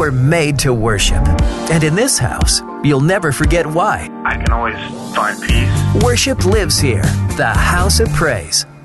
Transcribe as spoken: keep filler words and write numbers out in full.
were made to worship. And in this house, you'll never forget why. I can always find peace. Worship lives here. The House of Praise.